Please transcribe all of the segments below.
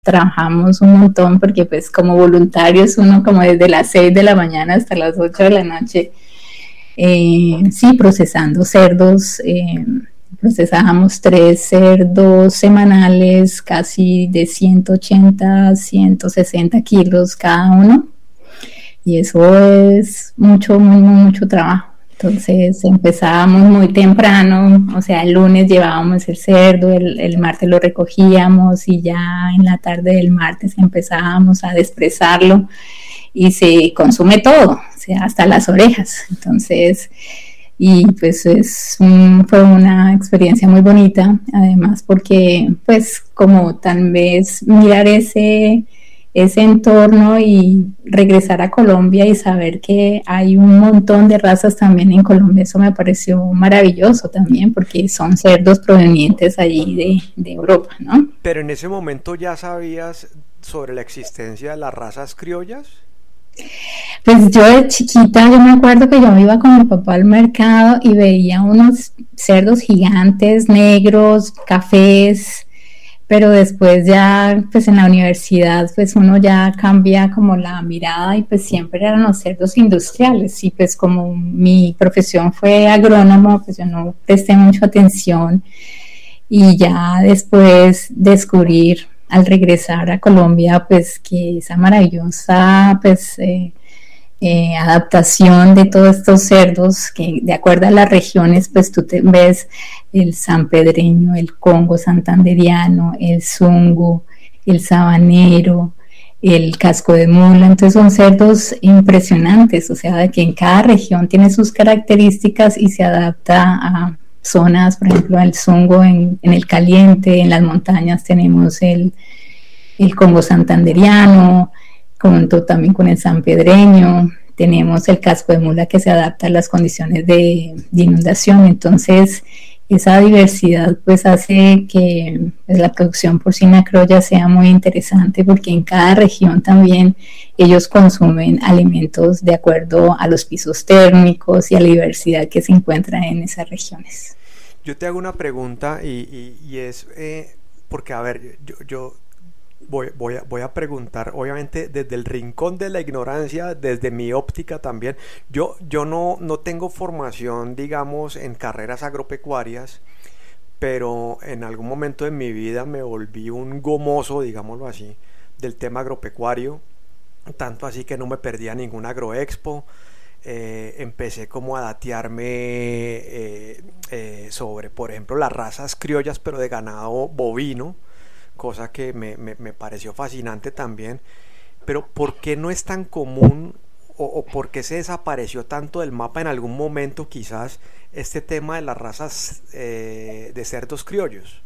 trabajamos un montón porque pues como voluntarios uno como desde las 6 de la mañana hasta las 8 de la noche, sí, procesando cerdos. Procesábamos 3 cerdos semanales, casi de 180, 160 kilos cada uno, y eso es mucho, mucho trabajo. Entonces empezábamos muy temprano, o sea, el lunes llevábamos el cerdo, el martes lo recogíamos y ya en la tarde del martes empezábamos a despresarlo y se consume todo, o sea, hasta las orejas. Entonces, y pues fue una experiencia muy bonita, además porque pues como tal vez mirar ese entorno y regresar a Colombia y saber que hay un montón de razas también en Colombia, eso me pareció maravilloso también, porque son cerdos provenientes allí de Europa, ¿no? Pero en ese momento ya sabías sobre la existencia de las razas criollas. Pues yo de chiquita, yo me acuerdo que yo iba con mi papá al mercado y veía unos cerdos gigantes, negros, cafés, pero después ya, pues en la universidad, pues uno ya cambia como la mirada y pues siempre eran los cerdos industriales, y pues como mi profesión fue agrónomo, pues yo no presté mucha atención, y ya después descubrir al regresar a Colombia, pues que esa maravillosa, pues adaptación de todos estos cerdos, que de acuerdo a las regiones, pues tú ves el sanpedreño, el congo santanderiano, el zungo, el sabanero, el casco de mula. Entonces son cerdos impresionantes, o sea, de que en cada región tiene sus características y se adapta a zonas. Por ejemplo, el zungo en el caliente, en las montañas tenemos el congo santanderiano, junto también con el sanpedreño, tenemos el casco de mula que se adapta a las condiciones de inundación. Entonces esa diversidad pues hace que pues, la producción porcina criolla sea muy interesante, porque en cada región también ellos consumen alimentos de acuerdo a los pisos térmicos y a la diversidad que se encuentra en esas regiones. Yo te hago una pregunta y es, porque a ver, yo voy a preguntar, obviamente desde el rincón de la ignorancia, desde mi óptica también. Yo no tengo formación, digamos, en carreras agropecuarias, pero en algún momento de mi vida me volví un gomoso, digámoslo así, del tema agropecuario, tanto así que no me perdía ningún agroexpo. Empecé como a datearme sobre, por ejemplo, las razas criollas, pero de ganado bovino, cosa que me pareció fascinante también. Pero ¿por qué no es tan común o por qué se desapareció tanto del mapa en algún momento quizás este tema de las razas de cerdos criollos?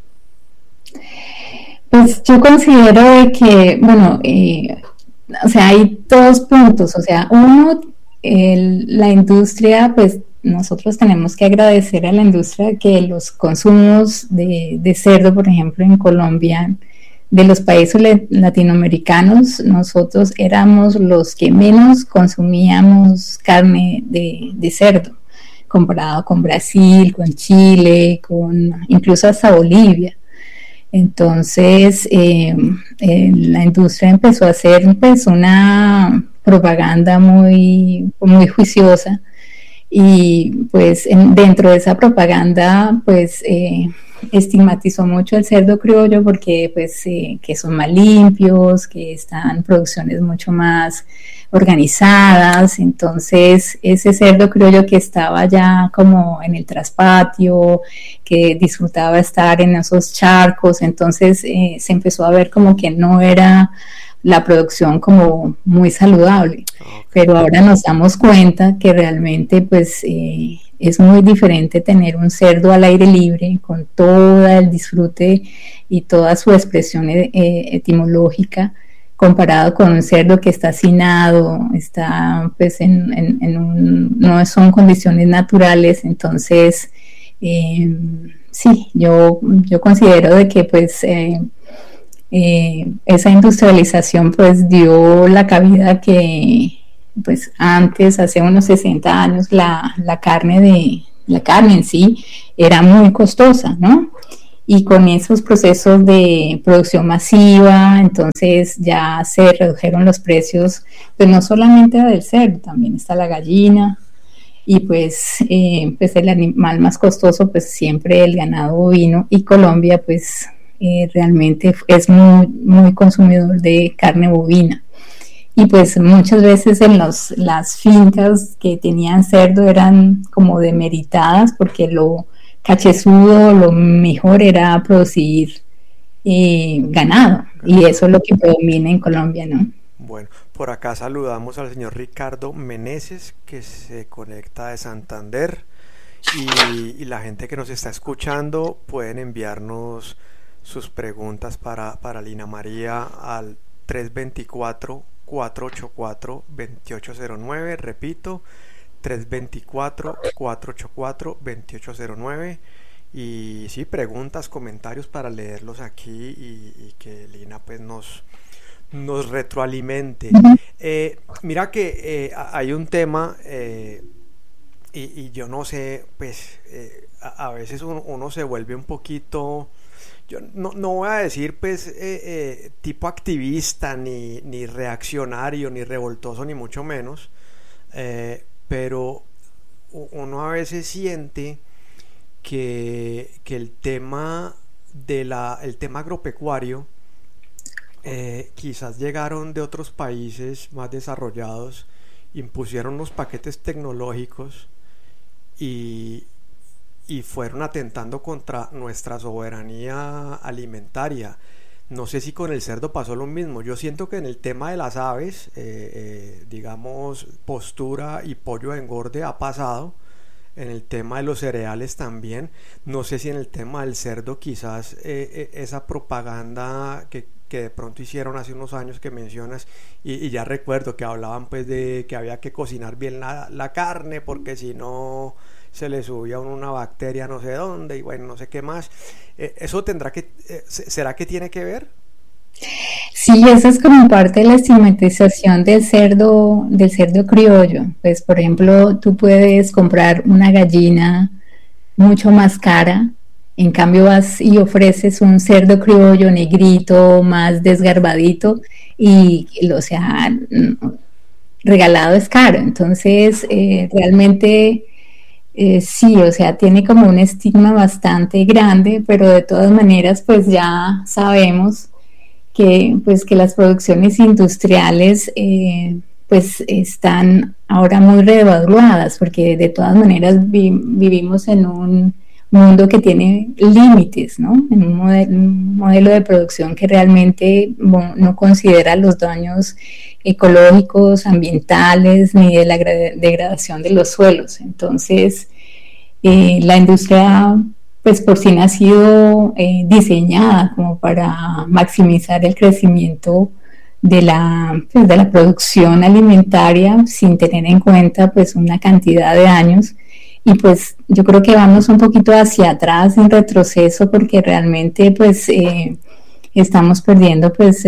Pues yo considero que, bueno, o sea, hay dos puntos. O sea, uno, la industria, pues nosotros tenemos que agradecer a la industria que los consumos de cerdo, por ejemplo, en Colombia, de los países latinoamericanos, nosotros éramos los que menos consumíamos carne de cerdo, comparado con Brasil, con Chile, incluso hasta Bolivia. Entonces, la industria empezó a hacer pues una propaganda muy, muy juiciosa, y pues dentro de esa propaganda pues estigmatizó mucho el cerdo criollo, porque pues que son más limpios, que están en producciones mucho más organizadas. Entonces ese cerdo criollo que estaba ya como en el traspatio, que disfrutaba estar en esos charcos, entonces se empezó a ver como que no era la producción como muy saludable. Pero ahora nos damos cuenta que realmente pues es muy diferente tener un cerdo al aire libre con todo el disfrute y toda su expresión etimológica, comparado con un cerdo que está hacinado, está pues no son condiciones naturales. Entonces sí, yo considero de que pues esa industrialización pues dio la cabida que pues antes, hace unos 60 años, la carne en sí era muy costosa, ¿no? y con esos procesos de producción masiva, entonces ya se redujeron los precios, pues no solamente del cerdo, también está la gallina, y pues el animal más costoso, pues siempre el ganado bovino, y Colombia pues realmente es muy, muy consumidor de carne bovina. Y pues muchas veces en las fincas que tenían cerdo eran como demeritadas porque lo cachezudo, lo mejor era producir ganado, y eso es lo que predomina en Colombia, ¿no? Bueno, por acá saludamos al señor Ricardo Meneses, que se conecta de Santander, y la gente que nos está escuchando pueden enviarnos sus preguntas para Lina María al 324-484-2809, repito, 324-484-2809. Y sí, preguntas, comentarios para leerlos aquí y que Lina pues nos retroalimente. Mira que hay un tema y yo no sé, pues a veces uno se vuelve un poquito, yo no voy a decir pues tipo activista, ni reaccionario, ni revoltoso, ni mucho menos, pero uno a veces siente que el tema el tema agropecuario, quizás llegaron de otros países más desarrollados, impusieron los paquetes tecnológicos y fueron atentando contra nuestra soberanía alimentaria. No sé si con el cerdo pasó lo mismo. Yo siento que en el tema de las aves, digamos, postura y pollo de engorde ha pasado. En el tema de los cereales también. No sé si en el tema del cerdo quizás esa propaganda que de pronto hicieron hace unos años que mencionas, y ya recuerdo que hablaban pues de que había que cocinar bien la carne porque si no se le subía una bacteria no sé dónde y bueno, no sé qué más. ¿Eso será que tiene que ver? Sí, eso es como parte de la estigmatización del cerdo criollo. Pues, por ejemplo, tú puedes comprar una gallina mucho más cara, en cambio vas y ofreces un cerdo criollo negrito, más desgarbadito, y o sea, regalado es caro. Entonces, realmente sí, o sea, tiene como un estigma bastante grande, pero de todas maneras, pues ya sabemos que las producciones industriales pues están ahora muy reevaluadas, porque de todas maneras vivimos en un mundo que tiene límites, ¿no? En un modelo de producción que realmente no considera los daños ecológicos, ambientales, ni de la degradación de los suelos. Entonces, la industria pues porcina ha sido diseñada como para maximizar el crecimiento de la producción alimentaria sin tener en cuenta pues una cantidad de años, y pues yo creo que vamos un poquito hacia atrás en retroceso porque realmente pues estamos perdiendo pues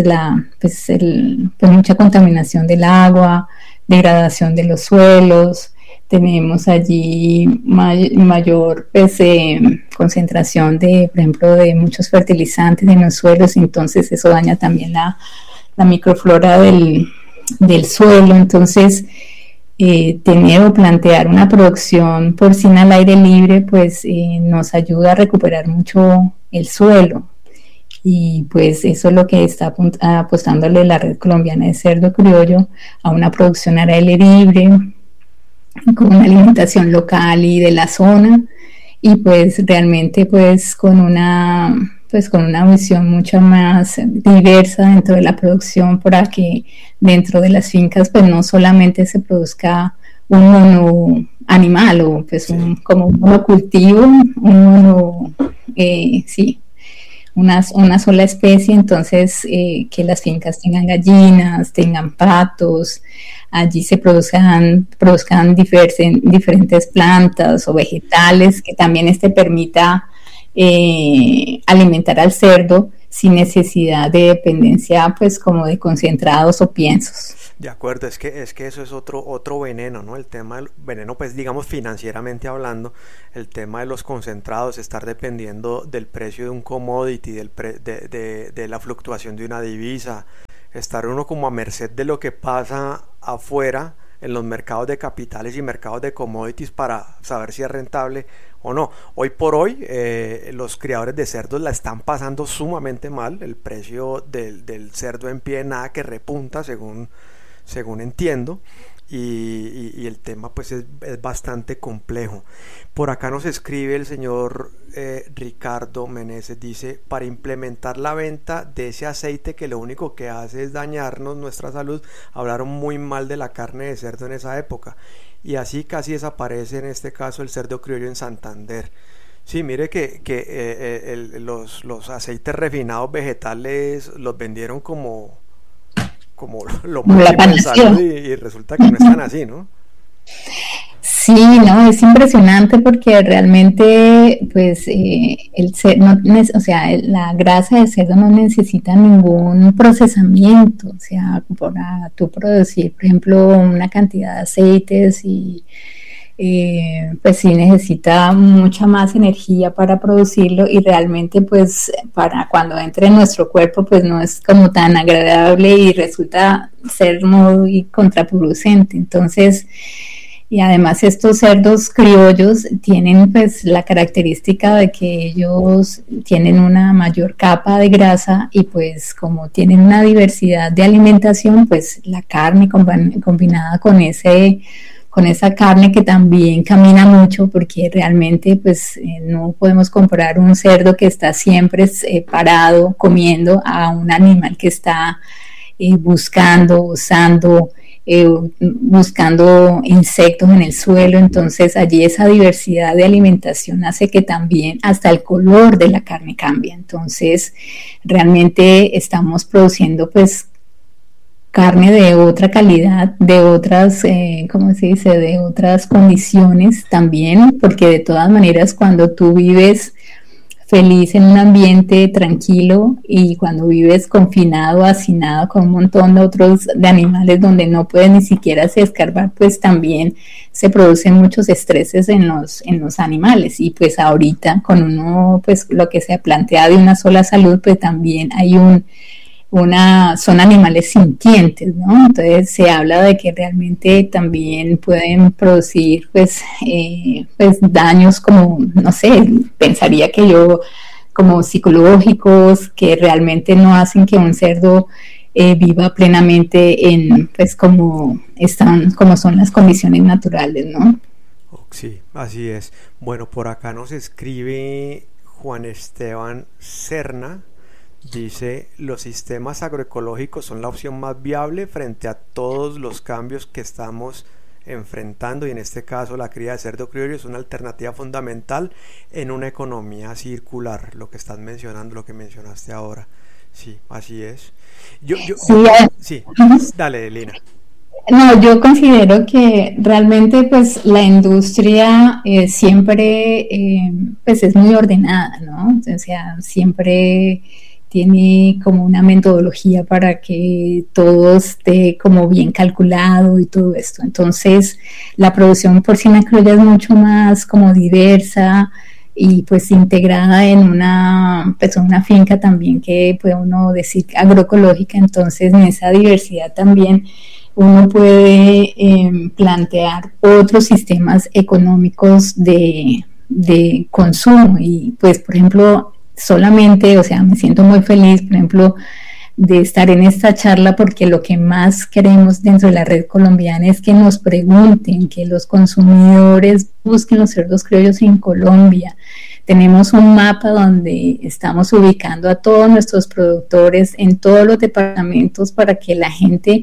mucha contaminación del agua, degradación de los suelos. Tenemos allí mayor pues, concentración por ejemplo, de muchos fertilizantes en los suelos, entonces eso daña también la microflora del suelo. Entonces, tener o plantear una producción porcina al aire libre, pues nos ayuda a recuperar mucho el suelo. Y pues eso es lo que está apostándole la Red Colombiana de Cerdo Criollo, a una producción al aire libre, con una alimentación local y de la zona, y pues realmente pues con una visión mucho más diversa dentro de la producción, para que dentro de las fincas pues no solamente se produzca un mono animal o pues como un monocultivo, una sola especie. Entonces que las fincas tengan gallinas, tengan patos, allí se produzcan diferentes plantas o vegetales, que también permita alimentar al cerdo sin necesidad de dependencia pues como de concentrados o piensos. De acuerdo, es que eso es otro veneno, ¿no? El tema del veneno, pues digamos financieramente hablando, el tema de los concentrados, estar dependiendo del precio de un commodity, de la fluctuación de una divisa, estar uno como a merced de lo que pasa afuera en los mercados de capitales y mercados de commodities para saber si es rentable o no. Hoy por hoy los criadores de cerdos la están pasando sumamente mal, el precio del cerdo en pie nada que repunta según entiendo, y el tema pues es bastante complejo. Por acá nos escribe el señor Ricardo Meneses, dice: para implementar la venta de ese aceite que lo único que hace es dañarnos nuestra salud, hablaron muy mal de la carne de cerdo en esa época, y así casi desaparece en este caso el cerdo criollo en Santander. Sí, mire que los aceites refinados vegetales los vendieron como lo máximo en salud, y resulta que no están así, ¿no? Sí, no, es impresionante porque realmente, pues, o sea, la grasa de cerdo no necesita ningún procesamiento, o sea, para tú producir, por ejemplo, una cantidad de aceites y pues sí necesita mucha más energía para producirlo, y realmente pues para cuando entre en nuestro cuerpo pues no es como tan agradable y resulta ser muy contraproducente. Entonces, y además estos cerdos criollos tienen pues la característica de que ellos tienen una mayor capa de grasa, y pues como tienen una diversidad de alimentación, pues la carne combinada con esa carne que también camina mucho, porque realmente pues no podemos comparar un cerdo que está siempre parado comiendo a un animal que está buscando insectos en el suelo. Entonces allí esa diversidad de alimentación hace que también hasta el color de la carne cambie. Entonces realmente estamos produciendo pues carne de otra calidad, de otras, ¿cómo se dice?, de otras condiciones también, porque de todas maneras cuando tú vives feliz en un ambiente tranquilo, y cuando vives confinado, hacinado con un montón de animales donde no puedes ni siquiera escarbar, pues también se producen muchos estreses en los animales. Y pues ahorita con uno, pues lo que se plantea de una sola salud, pues también hay son animales sintientes, ¿no? Entonces se habla de que realmente también pueden producir pues daños como, no sé, pensaría que yo, como psicológicos, que realmente no hacen que un cerdo viva plenamente en pues como son las condiciones naturales, ¿no? Sí, así es. Bueno, por acá nos escribe Juan Esteban Serna. Dice: los sistemas agroecológicos son la opción más viable frente a todos los cambios que estamos enfrentando, y en este caso la cría de cerdo criollo es una alternativa fundamental en una economía circular, lo que estás mencionando, lo que mencionaste ahora. Sí, así es. Sí, dale, Lina. No, yo considero que realmente pues la industria siempre pues es muy ordenada, ¿no? O sea, siempre tiene como una metodología para que todo esté como bien calculado y todo esto. Entonces, la producción porcina criolla es mucho más como diversa y pues integrada en una finca también, que puede uno decir agroecológica. Entonces, en esa diversidad también uno puede plantear otros sistemas económicos de consumo. Y pues, por ejemplo, solamente, o sea, me siento muy feliz, por ejemplo, de estar en esta charla, porque lo que más queremos dentro de la red colombiana es que nos pregunten, que los consumidores busquen los cerdos criollos en Colombia. Tenemos un mapa donde estamos ubicando a todos nuestros productores en todos los departamentos, para que la gente,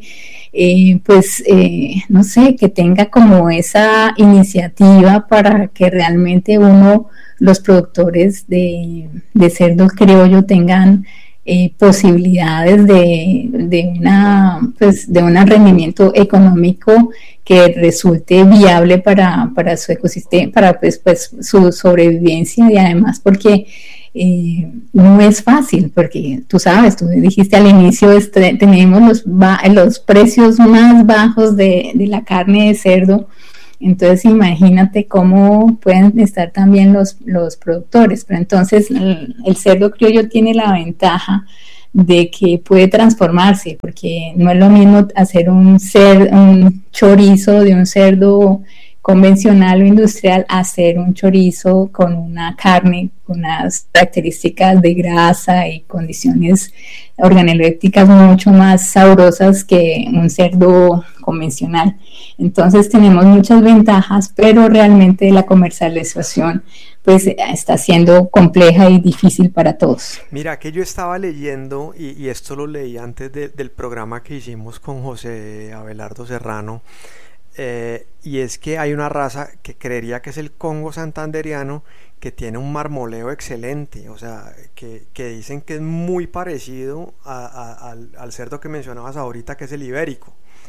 no sé, que tenga como esa iniciativa para que realmente los productores de cerdo criollo tengan posibilidades de un rendimiento económico que resulte viable para su ecosistema, para pues su sobrevivencia, y además porque no es fácil, porque tú sabes, tú dijiste al inicio, tenemos los precios más bajos de la carne de cerdo. Entonces imagínate cómo pueden estar también los productores. Pero entonces el cerdo criollo tiene la ventaja de que puede transformarse, porque no es lo mismo hacer un chorizo de un cerdo convencional o industrial, hacer un chorizo con una carne, con unas características de grasa y condiciones organolépticas mucho más sabrosas que un cerdo convencional. Entonces tenemos muchas ventajas, pero realmente la comercialización pues está siendo compleja y difícil para todos. Mira, que yo estaba leyendo, y esto lo leí antes del programa que hicimos con José Abelardo Serrano, y es que hay una raza que creería que es el Congo santanderiano, que tiene un marmoleo excelente, o sea, que dicen que es muy parecido al cerdo que mencionabas ahorita, que es el ibérico.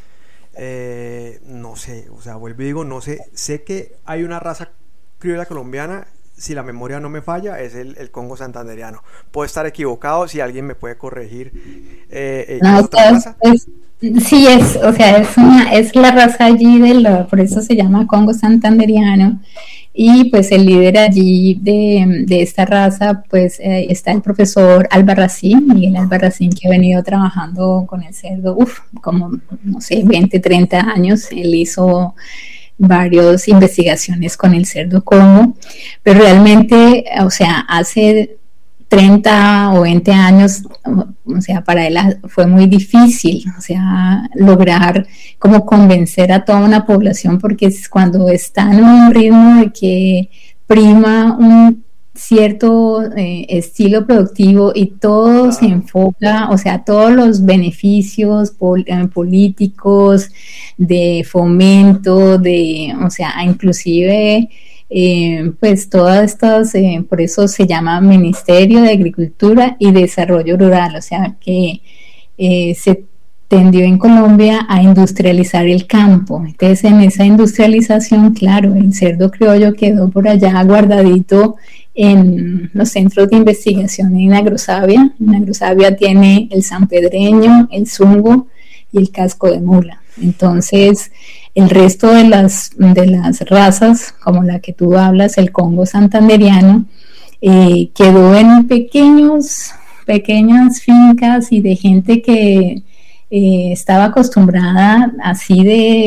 No sé, o sea, vuelvo y digo, no sé, sé que hay una raza criolla colombiana, si la memoria no me falla, es el Congo santanderiano. Puedo estar equivocado, si alguien me puede corregir. No, ¿Otra raza? Sí, o sea, es la raza allí, por eso se llama Congo santanderiano. Y pues el líder allí de esta raza, pues está el profesor Albarracín, Miguel Albarracín, que ha venido trabajando con el cerdo, como, no sé, 20, 30 años. Él hizo varias investigaciones con el cerdo Congo, pero realmente, o sea, hace 30 o 20 años, o sea, para él fue muy difícil, o sea, lograr como convencer a toda una población, porque es cuando está en un ritmo de que prima un cierto estilo productivo y todo se enfoca, o sea, todos los beneficios políticos, de fomento, o sea, inclusive pues todas estas, por eso se llama Ministerio de Agricultura y Desarrollo Rural, o sea que se tendió en Colombia a industrializar el campo. Entonces en esa industrialización, claro, el cerdo criollo quedó por allá guardadito en los centros de investigación en Agrosavia. En Agrosavia tiene el sanpedreño, el zungo y el casco de mula. Entonces el resto de las razas, como la que tú hablas, el Congo santanderiano, quedó en pequeñas fincas y de gente que estaba acostumbrada así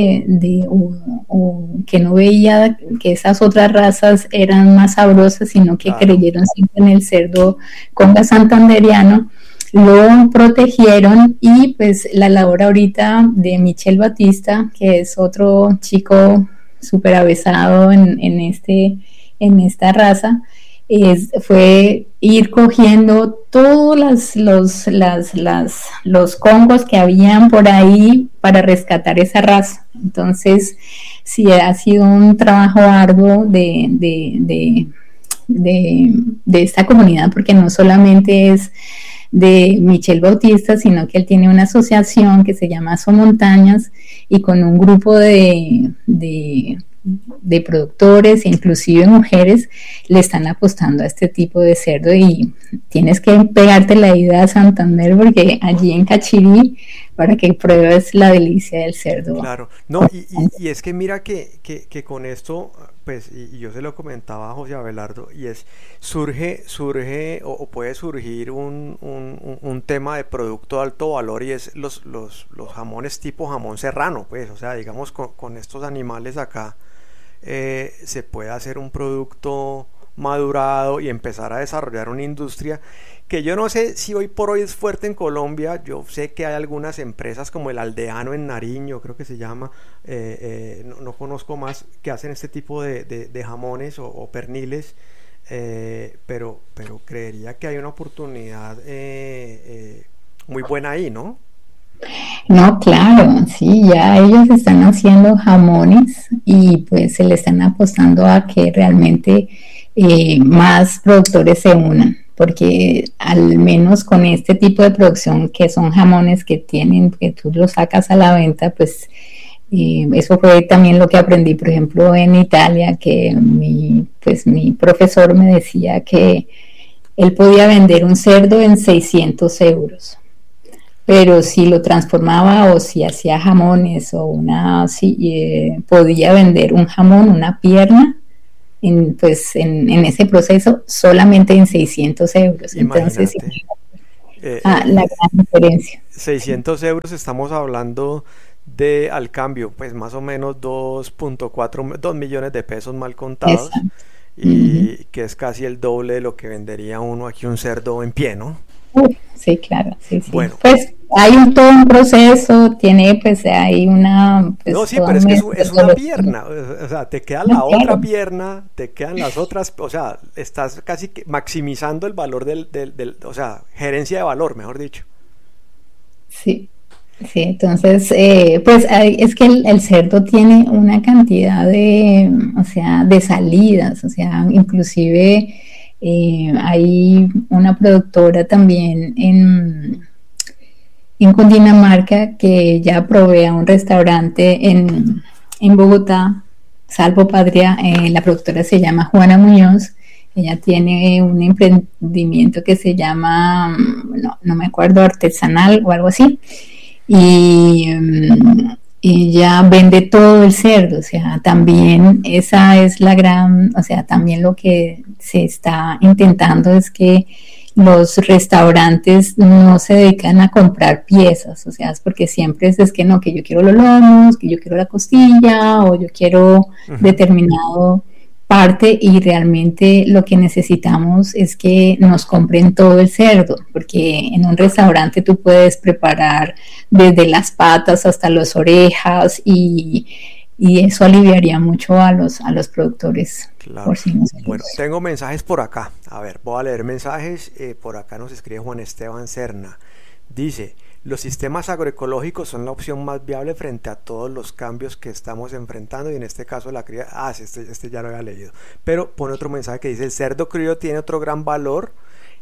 o que no veía que esas otras razas eran más sabrosas, sino que creyeron siempre en el cerdo Congo santanderiano. Lo protegieron y pues la labor ahorita de Michel Batista, que es otro chico súper avesado en esta raza, fue ir cogiendo todos los congos que habían por ahí para rescatar esa raza. Entonces sí ha sido un trabajo arduo de esta comunidad, porque no solamente es de Michel Bautista, sino que él tiene una asociación que se llama Somontañas, y con un grupo de productores e inclusive mujeres le están apostando a este tipo de cerdo. Y tienes que pegarte la ida a Santander, porque allí en Cachirí, para que pruebes la delicia del cerdo. Claro, no, y es que mira que con esto, pues, y yo se lo comentaba a José Abelardo, y es, surge o puede surgir un tema de producto de alto valor, y es los jamones tipo jamón serrano, pues, o sea, digamos, con estos animales acá, se puede hacer un producto madurado y empezar a desarrollar una industria que yo no sé si hoy por hoy es fuerte en Colombia. Yo sé que hay algunas empresas como el Aldeano en Nariño, creo que se llama, no conozco más, que hacen este tipo de jamones o perniles, pero creería que hay una oportunidad muy buena ahí, ¿no? No, claro, sí, ya ellos están haciendo jamones y pues se le están apostando a que realmente más productores se unan, porque al menos con este tipo de producción, que son jamones que tú los sacas a la venta, pues eso fue también lo que aprendí, por ejemplo, en Italia, que mi profesor me decía que él podía vender un cerdo en 600 euros. Pero si lo transformaba o si hacía jamones o podía vender un jamón, una pierna, en ese proceso solamente en 600 euros. Entonces, la gran diferencia. 600 euros estamos hablando de al cambio, pues más o menos 2 millones de pesos mal contados. Exacto. Y que es casi el doble de lo que vendería uno aquí un cerdo en pie, ¿no? Sí, claro, sí. Bueno. Pues hay todo un proceso, tiene pues hay una... Pues, no, sí, pero es que es una pierna, o sea, te queda la otra pierna, te quedan las otras, o sea, estás casi maximizando el valor o sea, gerencia de valor, mejor dicho. Sí, entonces, pues es que el cerdo tiene una cantidad de salidas, o sea, inclusive hay una productora también en Cundinamarca que ya provee a un restaurante en Bogotá, Salvo Patria. La productora se llama Juana Muñoz. Ella tiene un emprendimiento que se llama, no me acuerdo, artesanal o algo así, y ella vende todo el cerdo. O sea, también esa es la gran, o sea, también lo que se está intentando es que los restaurantes no se dedican a comprar piezas, o sea, es porque siempre es que no, que yo quiero los lomos, que yo quiero la costilla, o yo quiero determinado parte, y realmente lo que necesitamos es que nos compren todo el cerdo, porque en un restaurante tú puedes preparar desde las patas hasta las orejas, y eso aliviaría mucho a los productores. Claro. Bueno, tengo mensajes por acá. A ver, voy a leer mensajes. Por acá nos escribe Juan Esteban Serna. Dice: los sistemas agroecológicos son la opción más viable frente a todos los cambios que estamos enfrentando, y en este caso la cría... sí, este ya lo había leído. Pero pone otro mensaje que dice: el cerdo criollo tiene otro gran valor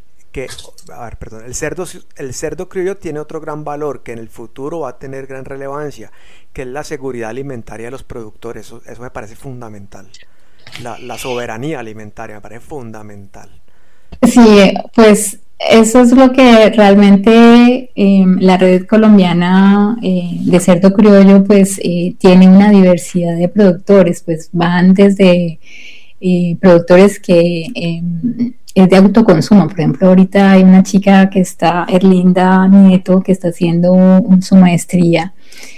el cerdo criollo tiene otro gran valor que en el futuro va a tener gran relevancia, que es la seguridad alimentaria de los productores. Eso me parece fundamental. La soberanía alimentaria me parece fundamental. Sí, pues eso es lo que realmente la red colombiana de cerdo criollo pues tiene una diversidad de productores, pues van desde productores que es de autoconsumo. Por ejemplo, ahorita hay una chica que está, Erlinda Nieto, que está haciendo su maestría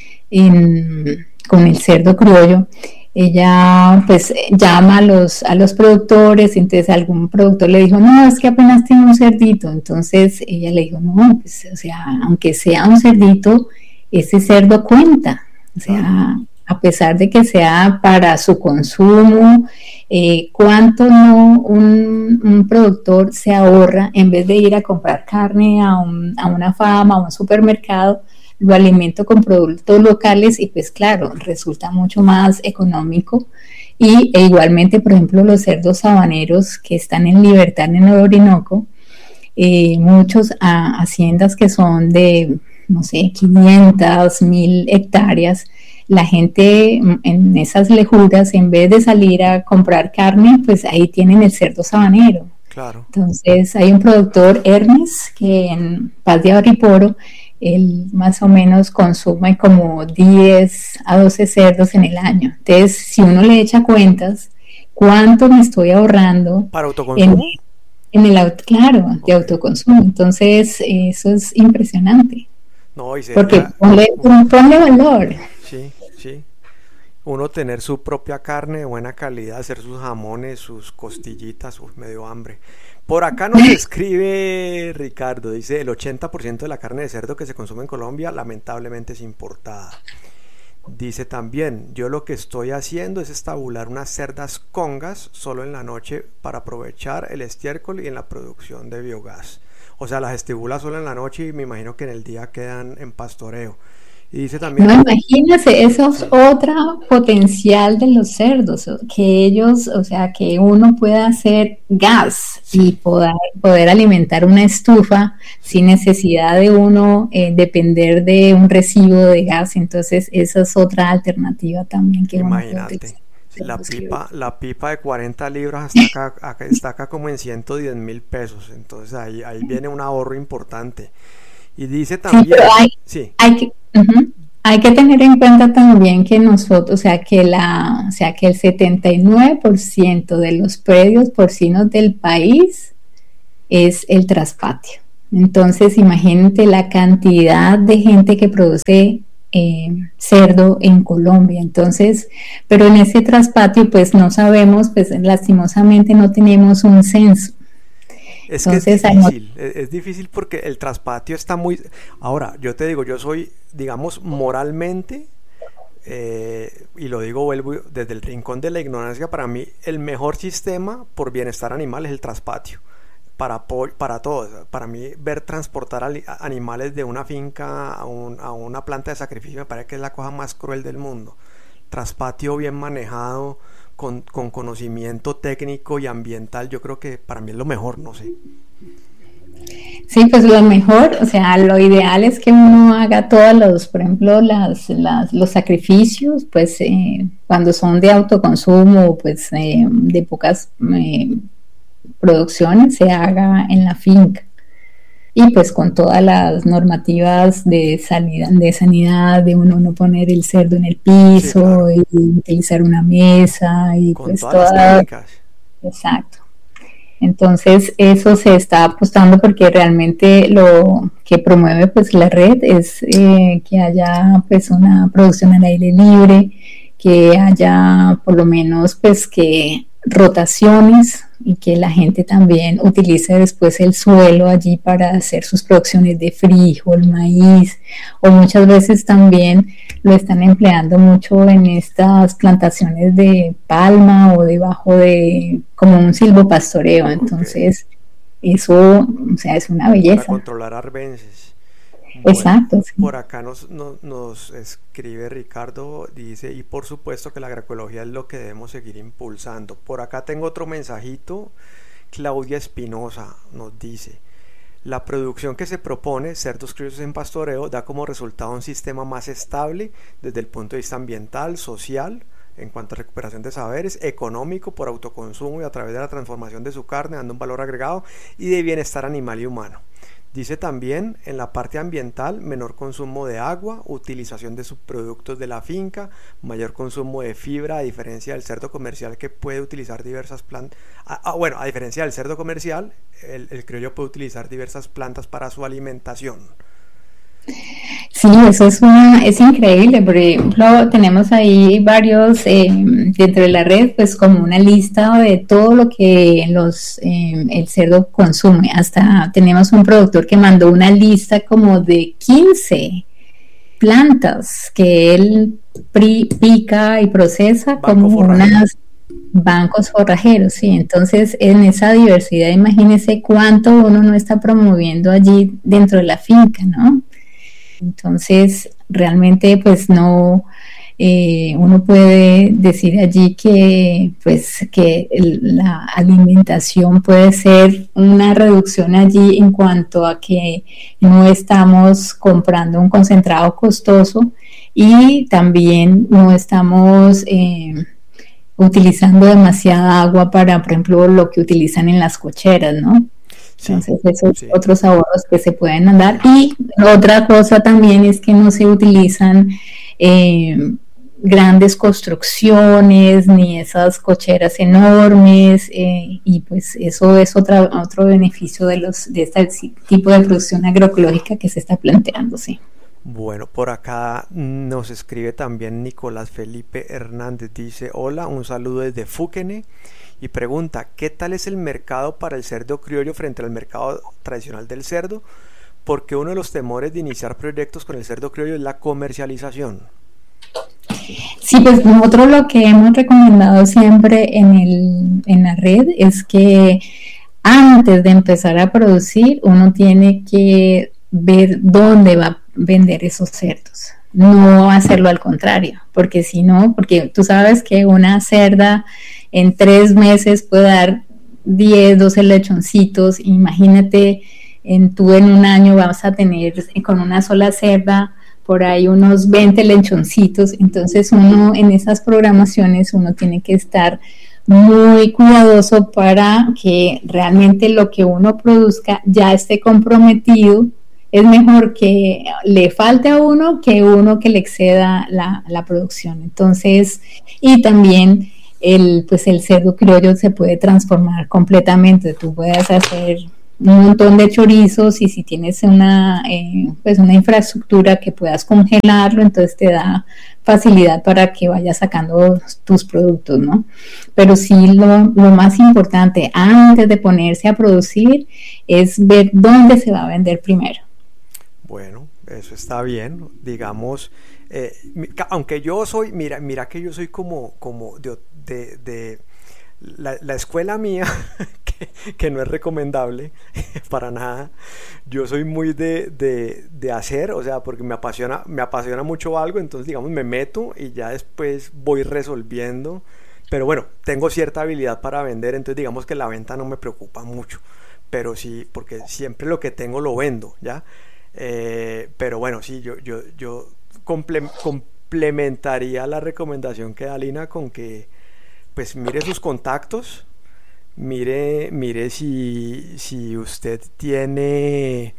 con el cerdo criollo. Ella pues llama a los productores, entonces algún productor le dijo, no, es que apenas tiene un cerdito. Entonces ella le dijo, no, pues, o sea, aunque sea un cerdito, ese cerdo cuenta, o sea, a pesar de que sea para su consumo, cuánto no un productor se ahorra en vez de ir a comprar carne a una fama, a un supermercado. Lo alimento con productos locales y pues claro, resulta mucho más económico. E igualmente, por ejemplo, los cerdos sabaneros que están en libertad en el Orinoco, muchas haciendas que son de, no sé, 500, 1000 hectáreas, la gente en esas lejuras, en vez de salir a comprar carne, pues ahí tienen el cerdo sabanero. Claro. Entonces hay un productor, Ernest, que en Paz de Ariporo, él más o menos consume como 10 a 12 cerdos en el año. Entonces, si uno le echa cuentas, ¿cuánto me estoy ahorrando? ¿Para autoconsumo? Claro, de autoconsumo. Entonces, eso es impresionante. No, y porque ponle valor. Sí. Uno tener su propia carne de buena calidad, hacer sus jamones, sus costillitas, me dio hambre. Por acá nos escribe Ricardo, dice: el 80% de la carne de cerdo que se consume en Colombia lamentablemente es importada. Dice también: yo lo que estoy haciendo es estabular unas cerdas congas solo en la noche para aprovechar el estiércol y en la producción de biogás. O sea, las estibula solo en la noche y me imagino que en el día quedan en pastoreo. Y dice también... No, imagínese, eso es otra potencial de los cerdos, que ellos, o sea, que uno pueda hacer gas y poder alimentar una estufa sin necesidad de uno depender de un recibo de gas. Entonces, esa es otra alternativa también que imagínate. uno puede cerdos criollos. la pipa de 40 libras está acá como en 110.000 pesos, entonces ahí viene un ahorro importante. Y dice Sí, también, pero sí, hay que tener en cuenta también que nosotros, o sea, que el 79% de los predios porcinos del país es el traspatio. Entonces, imagínate la cantidad de gente que produce cerdo en Colombia. Entonces, pero en ese traspatio, pues no sabemos, pues lastimosamente no tenemos un censo. es que Entonces, es difícil porque el traspatio está muy... Ahora, yo te digo, yo soy, digamos, moralmente, y lo digo, vuelvo desde el rincón de la ignorancia, para mí el mejor sistema por bienestar animal es el traspatio. Para todos, para mí ver transportar animales de una finca a una planta de sacrificio me parece que es la cosa más cruel del mundo. Traspatio bien manejado, con conocimiento técnico y ambiental, yo creo que para mí es lo mejor, no sé. sí, pues lo mejor, o sea, lo ideal es que uno haga todos los, por ejemplo, los sacrificios, pues cuando son de autoconsumo, pues de pocas producciones, se haga en la finca. Y pues con todas las normativas de sanidad, de uno no poner el cerdo en el Sí, claro, piso y utilizar una mesa y con pues todas las toda, técnicas. exacto. Entonces eso se está apostando porque realmente lo que promueve pues la red es que haya pues una producción al aire libre, que haya por lo menos pues que rotaciones y que la gente también utilice después el suelo allí para hacer sus producciones de frijol, maíz, o muchas veces también lo están empleando mucho en estas plantaciones de palma o debajo de como un silvopastoreo. Ok, Entonces eso, o sea, es una para belleza. controlar arbences. Bueno, Exacto, sí. por acá nos escribe Ricardo, dice, y por supuesto que la agroecología es lo que debemos seguir impulsando. Por acá tengo otro mensajito. Claudia Espinosa nos dice, la producción que se propone, cerdos criollos en pastoreo, da como resultado un sistema más estable desde el punto de vista ambiental, social, en cuanto a recuperación de saberes, económico por autoconsumo y a través de la transformación de su carne, dando un valor agregado y de bienestar animal y humano. Dice también en la parte ambiental, menor consumo de agua, utilización de subproductos de la finca, mayor consumo de fibra, a diferencia del cerdo comercial que puede utilizar diversas plantas. Bueno, a diferencia del cerdo comercial, el criollo puede utilizar diversas plantas para su alimentación. Sí, eso es increíble. Por ejemplo, tenemos ahí varios dentro de la red, pues como una lista de todo lo que el cerdo consume. Hasta tenemos un productor que mandó una lista como de 15 plantas que él pica y procesa Banco como forrajero. unas bancos forrajeros, sí. Entonces, en esa diversidad, imagínese cuánto uno no está promoviendo allí dentro de la finca, ¿no? Entonces, realmente, pues no, uno puede decir allí que, pues, que la alimentación puede ser una reducción allí en cuanto a que no estamos comprando un concentrado costoso y también no estamos utilizando demasiada agua para, por ejemplo, lo que utilizan en las cocheras, ¿no? Sí, Entonces, esos sí. otros ahorros que se pueden andar. Y otra cosa también es que no se utilizan eh, grandes construcciones ni esas cocheras enormes y pues eso es otro beneficio de este tipo de producción agroecológica que se está planteando, sí. Bueno, por acá nos escribe también Nicolás Felipe Hernández, dice, hola, un saludo desde Fuquene y pregunta, ¿qué tal es el mercado para el cerdo criollo frente al mercado tradicional del cerdo? Porque uno de los temores de iniciar proyectos con el cerdo criollo es la comercialización. Sí, pues nosotros lo que hemos recomendado siempre en la red es que antes de empezar a producir uno tiene que ver dónde va a vender esos cerdos, no hacerlo al contrario, porque si no, porque tú sabes que una cerda en 3 meses puede dar 10, 12 lechoncitos, imagínate, tú en un año vas a tener con una sola cerda por ahí unos 20 lechoncitos. Entonces uno en esas programaciones uno tiene que estar muy cuidadoso para que realmente lo que uno produzca ya esté comprometido. Es mejor que le falte a uno que le exceda la producción. Entonces, y también pues el cerdo criollo se puede transformar completamente. Tú puedes hacer un montón de chorizos y si tienes pues una infraestructura que puedas congelarlo, entonces te da facilidad para que vayas sacando tus productos, ¿no? Pero sí lo más importante antes de ponerse a producir es ver dónde se va a vender primero. Bueno, eso está bien, digamos, aunque yo soy, mira que yo soy como de la escuela mía, que no es recomendable para nada. Yo soy muy de hacer, o sea, porque me apasiona mucho algo, entonces digamos me meto y ya después voy resolviendo. Pero bueno, tengo cierta habilidad para vender, entonces digamos que la venta no me preocupa mucho. Pero sí, porque siempre lo que tengo lo vendo, ¿ya? Pero bueno, sí, yo complementaría la recomendación que da Lina con que pues mire sus contactos, mire si usted tiene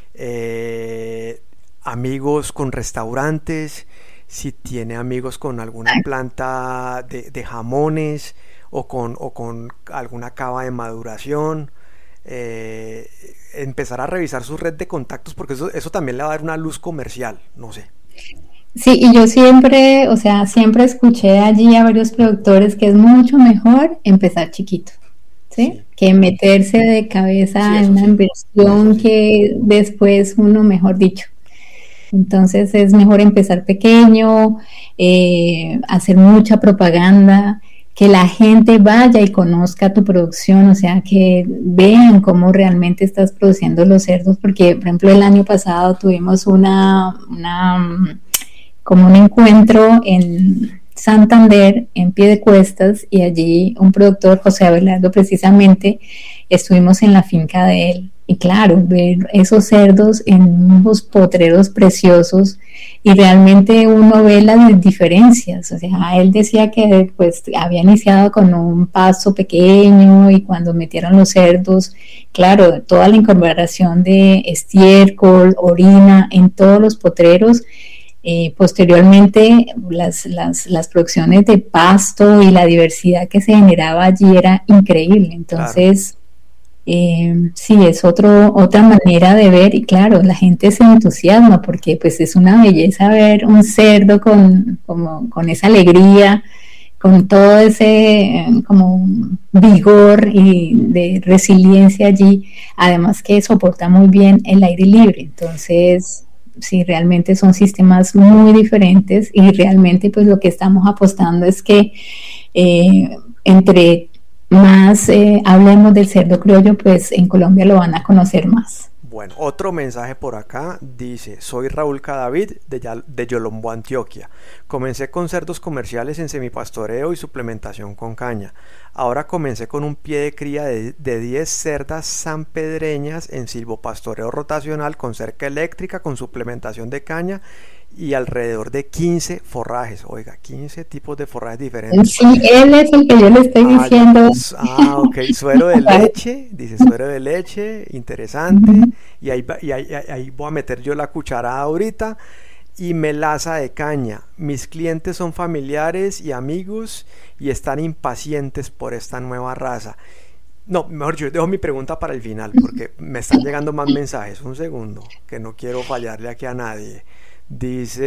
amigos con restaurantes, si tiene amigos con alguna planta de jamones o con alguna cava de maduración. Empezar a revisar su red de contactos porque eso también le va a dar una luz comercial, no sé. Sí, y yo siempre, o sea, siempre escuché allí a varios productores que es mucho mejor empezar chiquito, ¿sí? Sí, Que meterse de sí, cabeza en eso una sí, eso inversión sí. que después uno, mejor dicho. Entonces es mejor empezar pequeño, hacer mucha propaganda, que la gente vaya y conozca tu producción, o sea, que vean cómo realmente estás produciendo los cerdos, porque por ejemplo el año pasado tuvimos como un encuentro en Santander, en Piedecuestas, y allí un productor, José Abelardo precisamente, estuvimos en la finca de él. Y claro, ver esos cerdos en unos potreros preciosos y realmente uno ve las diferencias. O sea, él decía que pues había iniciado con un pasto pequeño y cuando metieron los cerdos, claro, toda la incorporación de estiércol, orina en todos los potreros. Posteriormente, las producciones de pasto y la diversidad que se generaba allí era increíble. Claro, Entonces, sí, es otra manera de ver y claro, la gente se entusiasma porque pues es una belleza ver un cerdo con esa alegría, con todo ese como vigor y de resiliencia allí, además que soporta muy bien el aire libre. Entonces, sí, realmente son sistemas muy diferentes y realmente pues lo que estamos apostando es que entre más hablemos del cerdo criollo, pues en Colombia lo van a conocer más. bueno, otro mensaje por acá dice: soy Raúl Cadavid de Yolombo, Antioquia. Comencé con cerdos comerciales en semipastoreo y suplementación con caña. Ahora comencé con un pie de cría de 10 cerdas sanpedreñas en silvopastoreo rotacional con cerca eléctrica, con suplementación de caña y alrededor de 15 forrajes. Oiga, 15 tipos de forrajes diferentes. Sí, él es el que yo le estoy Ah, ya. diciendo. Ok. Suero de leche, dice suero de leche, interesante. Y ahí voy a meter yo la cucharada ahorita. Y melaza de caña. Mis clientes son familiares y amigos y están impacientes por esta nueva raza. No, mejor yo dejo mi pregunta para el final porque me están llegando más mensajes. Un segundo, que no quiero fallarle aquí a nadie. Dice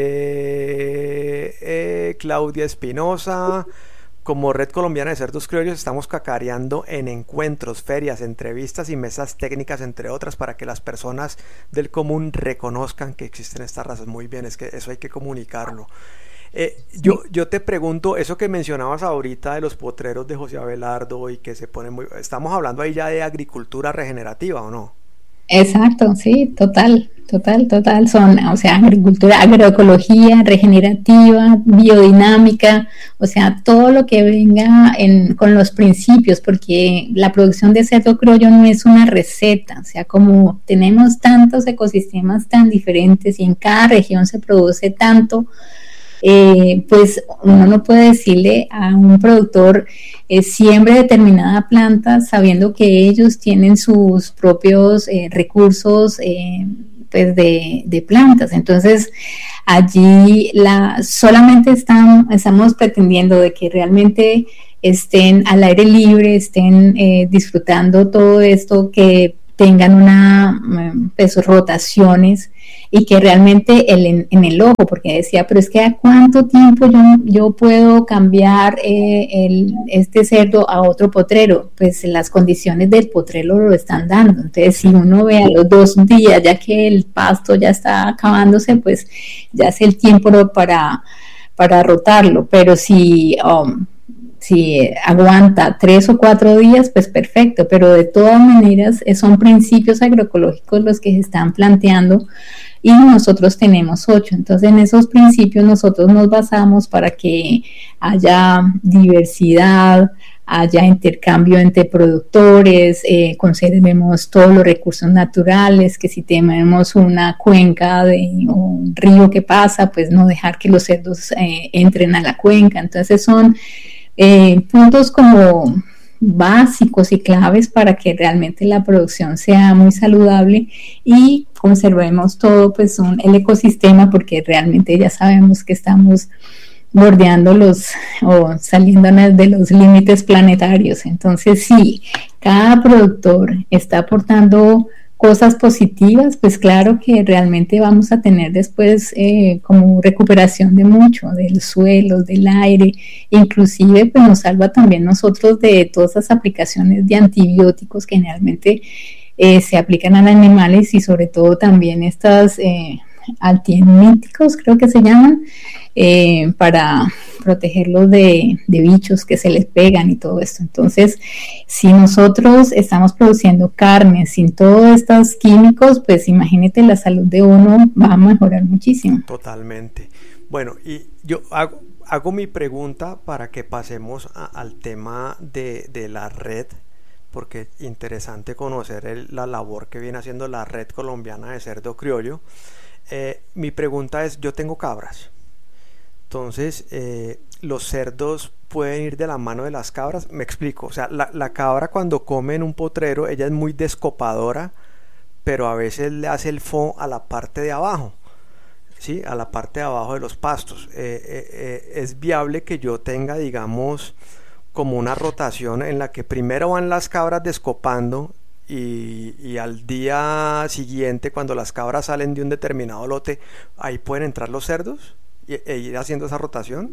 Claudia Espinosa: como Red Colombiana de Cerdos Criollos estamos cacareando en encuentros, ferias, entrevistas y mesas técnicas, entre otras, para que las personas del común reconozcan que existen estas razas. Muy bien, es que eso hay que comunicarlo. Yo te pregunto, eso que mencionabas ahorita de los potreros de José Abelardo y que se ponen muy... Estamos hablando ahí ya de agricultura regenerativa, ¿o no? Exacto, sí, total, total, total. Son, o sea, agricultura, agroecología, regenerativa, biodinámica, o sea, todo lo que venga con los principios, porque la producción de cerdo criollo no es una receta, o sea, como tenemos tantos ecosistemas tan diferentes y en cada región se produce tanto, pues uno no puede decirle a un productor siembre determinada planta sabiendo que ellos tienen sus propios recursos pues de plantas. Entonces allí solamente estamos pretendiendo de que realmente estén al aire libre, estén disfrutando todo esto, que tengan pues, rotaciones y que realmente en el ojo, porque decía, pero es que a cuánto tiempo yo puedo cambiar este cerdo a otro potrero, pues las condiciones del potrero lo están dando. Entonces si uno ve a los 2 días, ya que el pasto ya está acabándose, pues ya es el tiempo para rotarlo, pero si aguanta 3 o 4 días, pues perfecto, pero de todas maneras son principios agroecológicos los que se están planteando y nosotros tenemos 8. Entonces en esos principios nosotros nos basamos para que haya diversidad, haya intercambio entre productores, conservemos todos los recursos naturales, que si tenemos una cuenca o un río que pasa, pues no dejar que los cerdos entren a la cuenca. Entonces son puntos como básicos y claves para que realmente la producción sea muy saludable y conservemos todo pues el ecosistema, porque realmente ya sabemos que estamos bordeando o saliendo de los límites planetarios. Entonces sí, cada productor está aportando cosas positivas, pues claro que realmente vamos a tener después como recuperación de mucho, del suelo, del aire, inclusive pues nos salva también nosotros de todas esas aplicaciones de antibióticos que generalmente se aplican a animales y sobre todo también estas antiemíticos, creo que se llaman, para protegerlos de bichos que se les pegan y todo esto. Entonces, si nosotros estamos produciendo carne sin todos estos químicos, pues imagínate, la salud de uno va a mejorar muchísimo. Totalmente. Bueno, y yo hago mi pregunta para que pasemos al tema de la red, porque es interesante conocer la labor que viene haciendo la Red Colombiana de Cerdo Criollo. Mi pregunta es, yo tengo cabras, entonces los cerdos pueden ir de la mano de las cabras. Me explico, o sea, la cabra cuando come en un potrero, ella es muy descopadora, pero a veces le hace el fo a la parte de abajo, ¿sí? A la parte de abajo de los pastos. Es viable que yo tenga, digamos, como una rotación en la que primero van las cabras descopando y al día siguiente, cuando las cabras salen de un determinado lote, ahí pueden entrar los cerdos e ir haciendo esa rotación.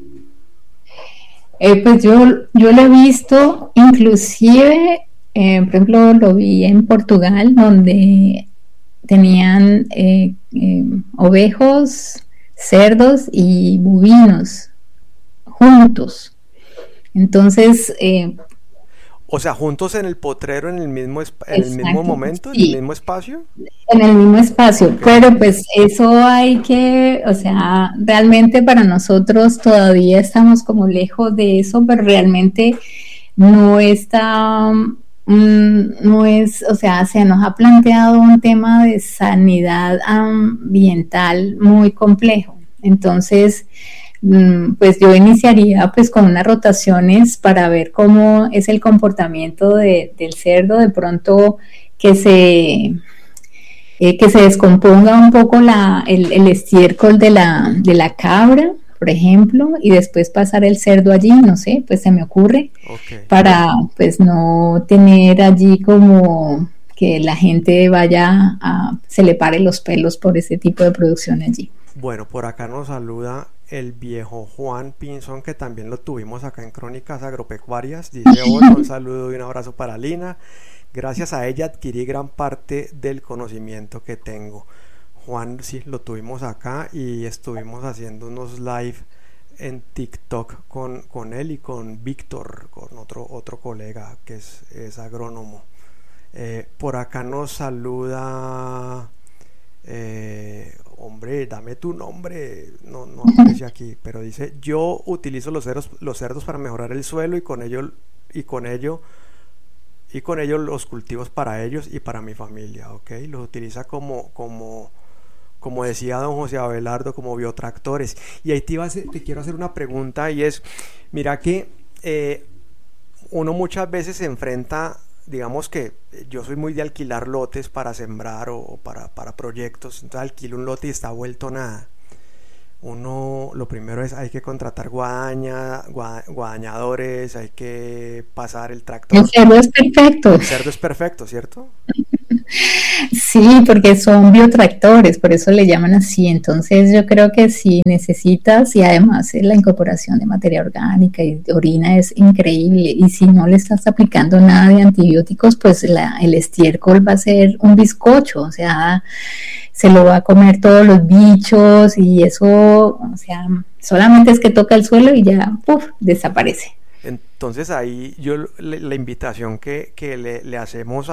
Pues yo lo he visto, inclusive, por ejemplo, lo vi en Portugal, donde tenían ovejos, cerdos y bovinos juntos. Entonces, o sea, juntos en el potrero, en el mismo momento, sí, en el mismo espacio. En el mismo espacio, okay. Pero pues eso hay que, o sea, realmente para nosotros todavía estamos como lejos de eso, pero realmente no está, no es, o sea, se nos ha planteado un tema de sanidad ambiental muy complejo. Entonces, pues yo iniciaría pues con unas rotaciones para ver cómo es el comportamiento del cerdo, de pronto que se descomponga un poco el estiércol de la cabra, por ejemplo, y después pasar el cerdo allí, no sé, pues se me ocurre, okay, para pues no tener allí como que la gente se le pare los pelos por ese tipo de producción allí. Bueno, por acá nos saluda el viejo Juan Pinzón, que también lo tuvimos acá en Crónicas Agropecuarias. Dice: hola, un saludo y un abrazo para Lina. Gracias a ella adquirí gran parte del conocimiento que tengo. Juan, sí, lo tuvimos acá y estuvimos haciendo unos live en TikTok con él y con Víctor, con otro colega que es agrónomo. Por acá nos saluda, hombre, dame tu nombre, no aparece aquí, pero dice, yo utilizo los cerdos para mejorar el suelo y con ello, y con ello los cultivos para ellos y para mi familia, ¿ok? Los utiliza como decía don José Abelardo, como biotractores. Y ahí te quiero hacer una pregunta y es, mira que uno muchas veces se enfrenta, digamos que yo soy muy de alquilar lotes para sembrar o para proyectos, entonces alquilo un lote y está vuelto nada. Uno, lo primero es, hay que contratar guadañadores, hay que pasar el El tractor. cerdo es perfecto. El cerdo es perfecto, ¿cierto? Sí, porque son biotractores, por eso le llaman así. Entonces yo creo que si necesitas, y además la incorporación de materia orgánica y de orina es increíble, y si no le estás aplicando nada de antibióticos, pues el estiércol va a ser un bizcocho, o sea, se lo va a comer todos los bichos y eso, o sea, solamente es que toca el suelo y ya, ¡puf!, desaparece. Entonces ahí la invitación que le hacemos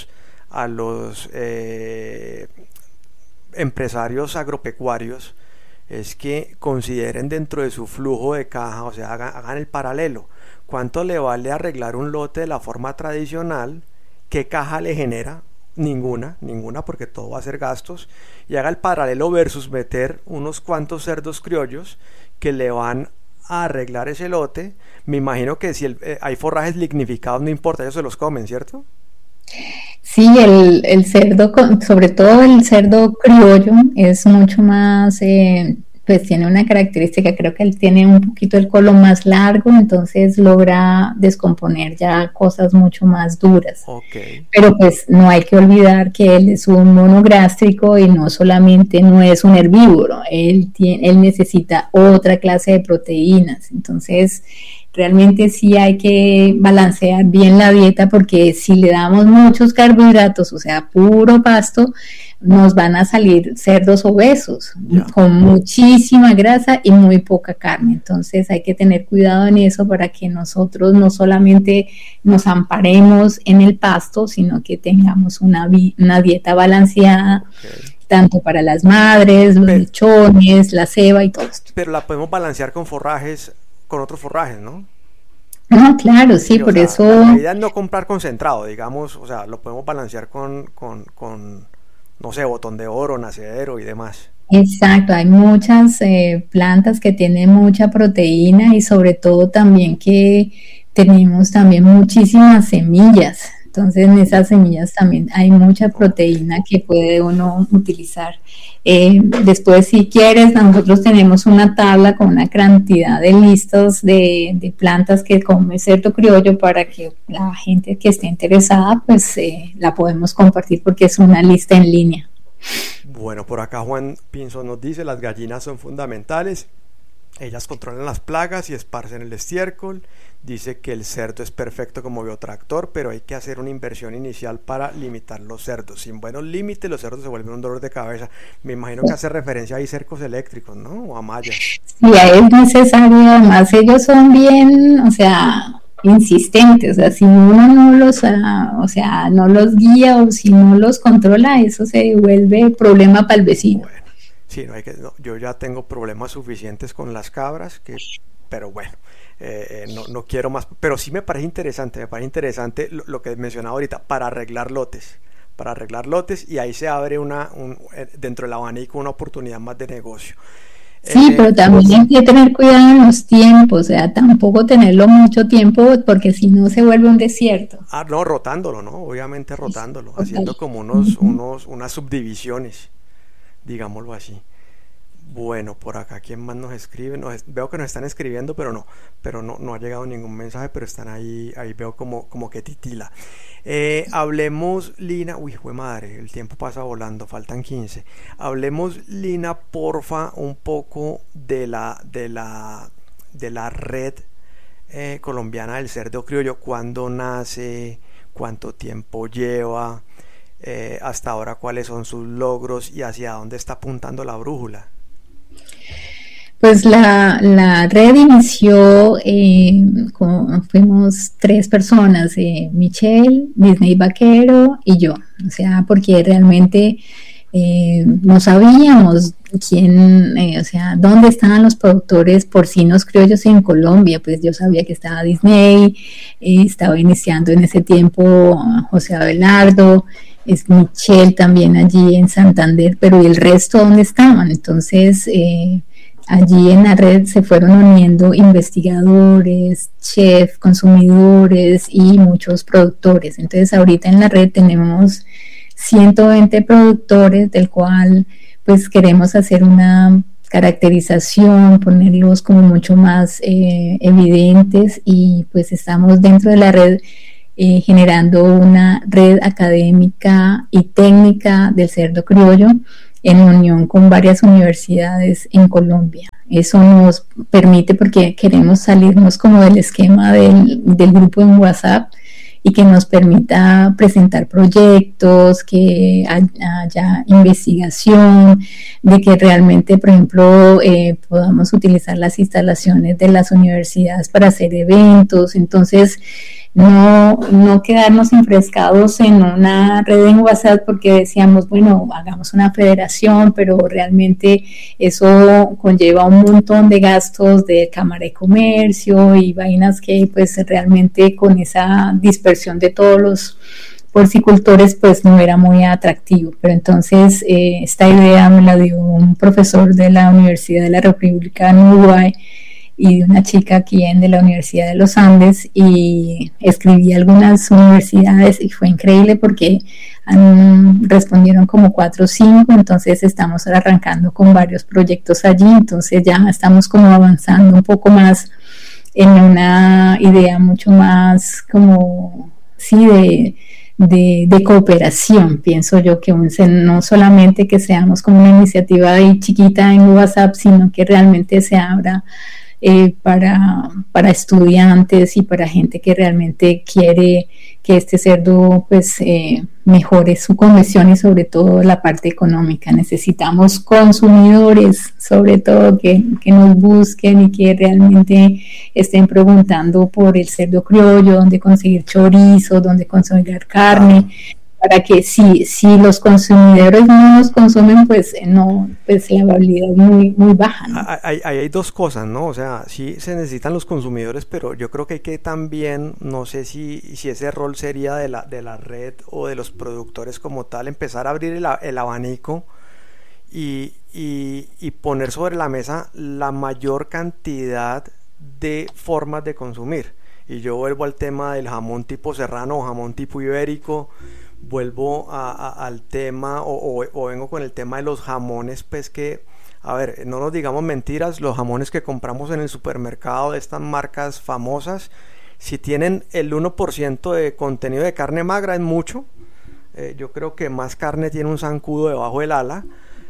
a los empresarios agropecuarios es que consideren dentro de su flujo de caja, o sea, hagan el paralelo. ¿Cuánto le vale arreglar un lote de la forma tradicional? ¿Qué caja le genera? Ninguna, porque todo va a ser gastos. Y haga el paralelo versus meter unos cuantos cerdos criollos que le van a arreglar ese lote. Me imagino que si hay forrajes lignificados, no importa, ellos se los comen, ¿cierto? Sí, el cerdo, sobre todo el cerdo criollo, es mucho más, pues tiene una característica, creo que él tiene un poquito el colon más largo, entonces logra descomponer ya cosas mucho más duras. Ok. Pero pues no hay que olvidar que él es un monogástrico y no solamente no es un herbívoro, él necesita otra clase de proteínas, entonces realmente sí hay que balancear bien la dieta porque si le damos muchos carbohidratos, o sea, puro pasto, nos van a salir cerdos obesos Ya. con muchísima grasa y muy poca carne. Entonces hay que tener cuidado en eso para que nosotros no solamente nos amparemos en el pasto, sino que tengamos una dieta balanceada, Ok. tanto para las madres, los Pero, lechones, la ceba y todo esto. pero la podemos balancear con forrajes, con otros forrajes, ¿no? No, claro, sí, Sí, o por sea, eso. la idea es no comprar concentrado, digamos, o sea, lo podemos balancear no sé, botón de oro, nacedero y demás. Exacto, hay muchas plantas que tienen mucha proteína y sobre todo también que tenemos también muchísimas semillas. Entonces en esas semillas también hay mucha Ok. proteína que puede uno utilizar. Después, si quieres, nosotros tenemos una tabla con una cantidad de listas de plantas que come cerdo criollo para que la gente que esté interesada, pues la podemos compartir porque es una lista en línea. Bueno, por acá Juan Pinzo nos dice, las gallinas son fundamentales. Ellas controlan las plagas y esparcen el estiércol. Dice que el cerdo es perfecto como biotractor, pero hay que hacer una inversión inicial para limitar los cerdos. Sin buenos límites, los cerdos se vuelven un dolor de cabeza. Me imagino que hace referencia a cercos eléctricos, ¿no? O a mallas. Sí, es necesario, además ellos son bien, o sea, insistentes, o sea, si uno no los, o sea, no los guía o si no los controla, eso se vuelve problema para el vecino. Bueno, sí, no, yo ya tengo problemas suficientes con las cabras, pero bueno, no quiero más. Pero sí me parece interesante lo que mencionaba ahorita, para arreglar lotes y ahí se abre dentro del abanico una oportunidad más de negocio. Sí, Eh, pero también hay que tener cuidado en los tiempos, o sea, tampoco tenerlo mucho tiempo porque si no se vuelve un desierto. no, rotándolo, ¿no? Obviamente rotándolo, Total. haciendo como unas subdivisiones, digámoslo así. Bueno, por acá, ¿quién más nos escribe? Veo que nos están escribiendo, pero no ha llegado ningún mensaje, pero están ahí veo como que titila. Hablemos, Lina, uy, jue madre, el tiempo pasa volando, faltan 15. Hablemos, Lina, porfa, un poco de la red colombiana del cerdo criollo, cuándo nace, cuánto tiempo lleva, hasta ahora cuáles son sus logros y hacia dónde está apuntando la brújula. Pues la red inició, fuimos 3 personas, Michelle, Disney Vaquero y yo, o sea, porque realmente no sabíamos quién, o sea, dónde estaban los productores porcinos criollos en Colombia. Pues yo sabía que estaba Disney, estaba iniciando en ese tiempo José Abelardo, es Michelle también allí en Santander, pero ¿y el resto dónde estaban? Entonces, allí en la red se fueron uniendo investigadores, chefs, consumidores y muchos productores. Entonces ahorita en la red tenemos 120 productores, del cual pues queremos hacer una caracterización, ponerlos como mucho más evidentes, y pues estamos dentro de la red generando una red académica y técnica del cerdo criollo en unión con varias universidades en Colombia. Eso nos permite, porque queremos salirnos como del esquema del grupo en WhatsApp, y que nos permita presentar proyectos, que haya investigación, de que realmente, por ejemplo, podamos utilizar las instalaciones de las universidades para hacer eventos. Entonces, no quedarnos enfrescados en una red en WhatsApp, porque decíamos, bueno, hagamos una federación, pero realmente eso conlleva un montón de gastos de Cámara de Comercio y vainas que pues realmente con esa dispersión de todos los porcicultores pues no era muy atractivo. Pero entonces esta idea me la dio un profesor de la Universidad de la República en Uruguay y de una chica aquí de la Universidad de los Andes, y escribí a algunas universidades y fue increíble porque respondieron como 4 o 5. Entonces estamos arrancando con varios proyectos allí. Entonces ya estamos como avanzando un poco más en una idea mucho más como, sí, de cooperación. Pienso yo que no solamente que seamos como una iniciativa ahí chiquita en WhatsApp, sino que realmente se abra para estudiantes y para gente que realmente quiere que este cerdo pues mejore su condición, y sobre todo la parte económica. Necesitamos consumidores, sobre todo, que nos busquen y que realmente estén preguntando por el cerdo criollo, dónde conseguir chorizo, dónde conseguir carne, para que si los consumidores no los consumen, pues no, pues la viabilidad es muy baja, ¿no? Hay dos cosas, ¿no? O sea, sí se necesitan los consumidores, pero yo creo que hay que también, no sé si ese rol sería de la red o de los productores como tal, empezar a abrir el abanico y poner sobre la mesa la mayor cantidad de formas de consumir. Y yo vuelvo al tema del jamón tipo serrano o jamón tipo ibérico. Vuelvo al tema o vengo con el tema de los jamones, pues que, a ver, no nos digamos mentiras, los jamones que compramos en el supermercado de estas marcas famosas, si tienen el 1% de contenido de carne magra es mucho. Yo creo que más carne tiene un zancudo debajo del ala.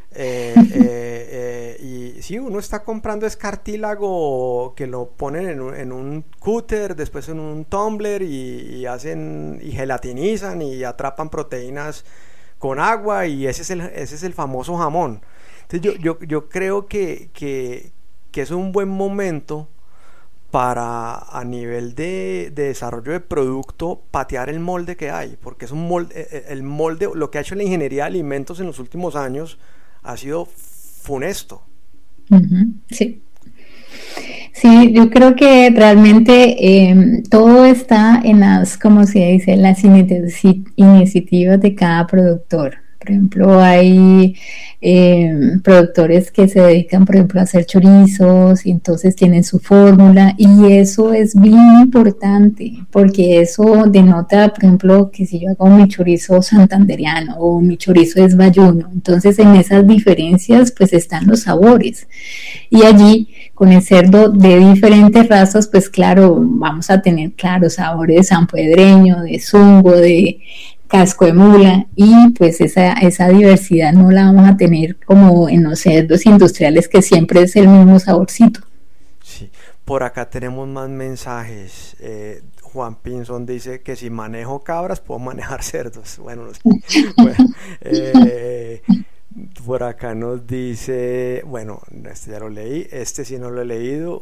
Y sí, uno está comprando es cartílago que lo ponen en un cúter, después en un tumbler y hacen y gelatinizan y atrapan proteínas con agua, y ese es el famoso jamón. Entonces yo creo que es un buen momento para, a nivel de desarrollo de producto, patear el molde que hay, porque es un molde, el molde, lo que ha hecho la ingeniería de alimentos en los últimos años ha sido funesto. Sí. Sí, yo creo que realmente todo está en las, como se dice, las iniciativas de cada productor. Por ejemplo, hay productores que se dedican, por ejemplo, a hacer chorizos, y entonces tienen su fórmula, y eso es bien importante, porque eso denota, por ejemplo, que si yo hago mi chorizo santanderiano o mi chorizo es bayuno, entonces en esas diferencias pues están los sabores, y allí con el cerdo de diferentes razas, pues claro, vamos a tener, claro, sabores de sanpedreño, de zungo, de casco de mula, y pues esa diversidad no la vamos a tener como en los cerdos industriales, que siempre es el mismo saborcito. Sí, por acá tenemos más mensajes. Juan Pinzón dice que si manejo cabras puedo manejar cerdos. Bueno, no sé. Bueno, Por acá nos dice, bueno, este ya lo leí, este sí no lo he leído.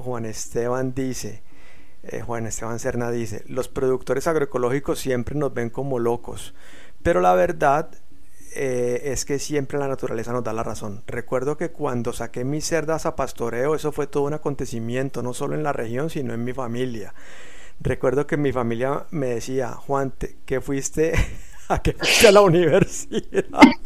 Juan Esteban Serna dice, los productores agroecológicos siempre nos ven como locos, pero la verdad es que siempre la naturaleza nos da la razón. Recuerdo que cuando saqué mis cerdas a pastoreo, eso fue todo un acontecimiento, no solo en la región, sino en mi familia. Recuerdo que mi familia me decía, Juan, ¿qué fuiste? ¿A qué fuiste a la universidad?